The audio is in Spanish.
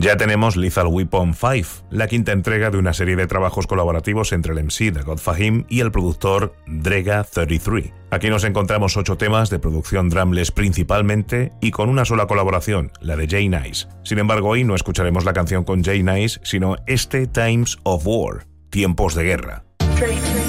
Ya tenemos Lethal Weapon 5, la quinta entrega de una serie de trabajos colaborativos entre el MC The God Fahim y el productor Drega33. Aquí nos encontramos 8 temas de producción drumless principalmente y con una sola colaboración, la de Jay Nice. Sin embargo, hoy no escucharemos la canción con Jay Nice, sino Times of War, tiempos de guerra.